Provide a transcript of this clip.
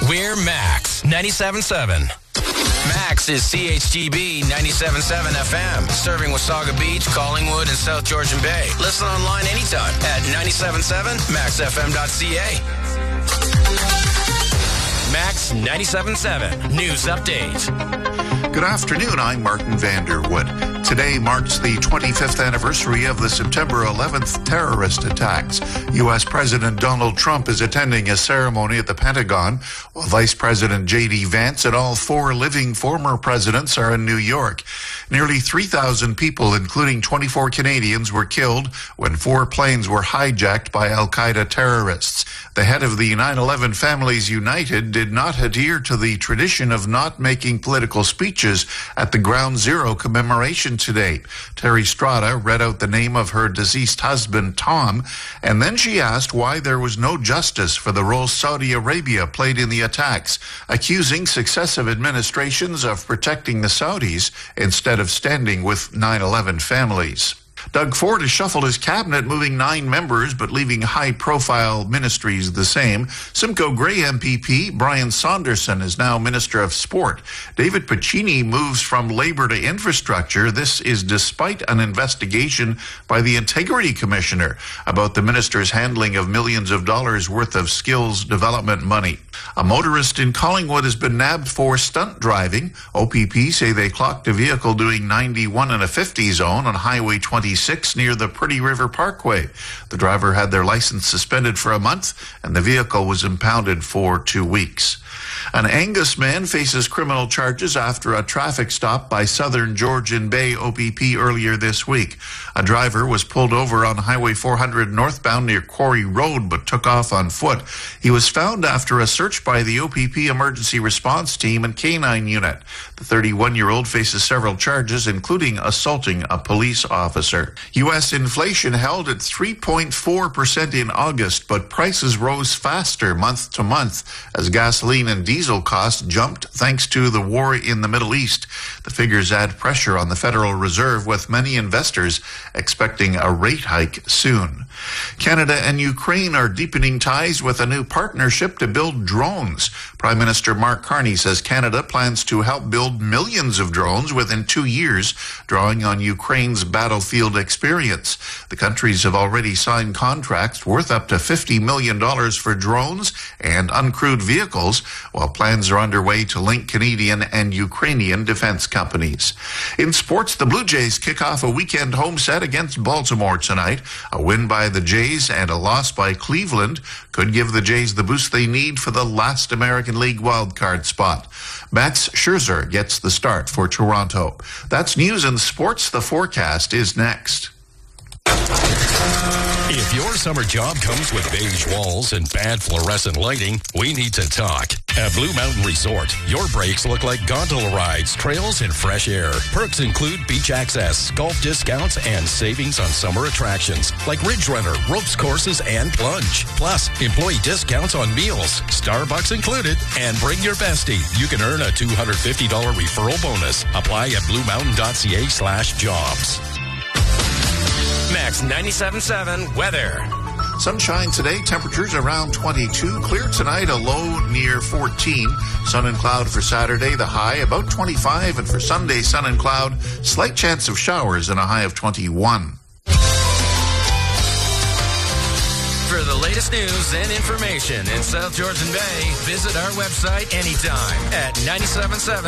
We're Max 97.7. Max is CHGB 97.7 FM, serving Wasaga Beach, Collingwood, and South Georgian Bay. Listen online anytime at 97.7maxfm.ca. Max 97.7 News Update. Good afternoon, I'm Martin Vanderwood. Today marks the 25th anniversary of the September 11th terrorist attacks. U.S. President Donald Trump is attending a ceremony at the Pentagon, while Vice President J.D. Vance and all 4 living former presidents are in New York. Nearly 3,000 people, including 24 Canadians, were killed when 4 planes were hijacked by al-Qaeda terrorists. The head of the 9/11 Families United did not adhere to the tradition of not making political speeches at the Ground Zero commemoration today. Terry Strada read out the name of her deceased husband, Tom, and then she asked why there was no justice for the role Saudi Arabia played in the attacks, accusing successive administrations of protecting the Saudis instead of standing with 9/11 families. Doug Ford has shuffled his cabinet, moving 9 members, but leaving high-profile ministries the same. Simcoe Grey MPP Brian Saunderson is now Minister of Sport. David Piccini moves from Labour to Infrastructure. This is despite an investigation by the Integrity Commissioner about the minister's handling of millions of dollars worth of skills development money. A motorist in Collingwood has been nabbed for stunt driving. OPP say they clocked a vehicle doing 91 in a 50 zone on Highway 26 near the Pretty River Parkway. The driver had their license suspended for a month, and the vehicle was impounded for 2 weeks. An Angus man faces criminal charges after a traffic stop by Southern Georgian Bay OPP earlier this week. A driver was pulled over on Highway 400 northbound near Quarry Road but took off on foot. He was found after a search by the OPP Emergency Response Team and K-9 unit. The 31-year-old faces several charges, including assaulting a police officer. U.S. inflation held at 3.4% in August, but prices rose faster month to month as gasoline and diesel costs jumped thanks to the war in the Middle East. The figures add pressure on the Federal Reserve, with many investors expecting a rate hike soon. Canada and Ukraine are deepening ties with a new partnership to build drones. Prime Minister Mark Carney says Canada plans to help build millions of drones within 2 years, drawing on Ukraine's battlefield experience. The countries have already signed contracts worth up to $50 million for drones and uncrewed vehicles, while plans are underway to link Canadian and Ukrainian defense companies. In sports, the Blue Jays kick off a weekend home set against Baltimore tonight. A win by the Jays and a loss by Cleveland could give the Jays the boost they need for the last American League wildcard spot. Max Scherzer gets the start for Toronto. That's news and sports. The forecast is next. If your summer job comes with beige walls and bad fluorescent lighting, we need to talk. At Blue Mountain Resort, your breaks look like gondola rides, trails, and fresh air. Perks include beach access, golf discounts, and savings on summer attractions like Ridge Runner, ropes courses, and plunge. Plus, employee discounts on meals, Starbucks included, and bring your bestie. You can earn a $250 referral bonus. Apply at bluemountain.ca/jobs. Max 97.7 weather. Sunshine today, temperatures around 22. Clear tonight, a low near 14. Sun and cloud for Saturday, the high about 25. And for Sunday, sun and cloud, slight chance of showers and a high of 21. For the latest news and information in South Georgian Bay, visit our website anytime at 97.7